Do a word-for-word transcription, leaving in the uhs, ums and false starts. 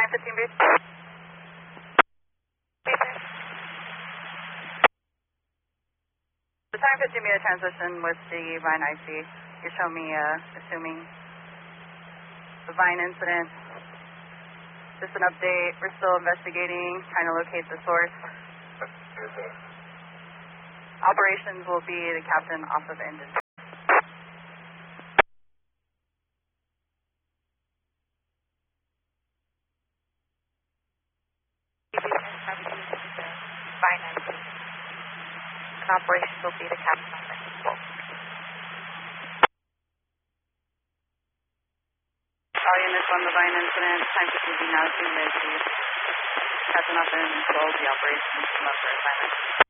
time fifteen B. The time fifteen B transition with the Vine I C. You show me, uh, assuming the Vine incident. Just an update. We're still investigating, trying to locate the source. Operations will be the captain off of engine. Vine I C. And operations will be the captain off engine twelve. All units on the Vine incident, time fifteen B now, assuming the captain off engine twelve, the operations come up for assignment.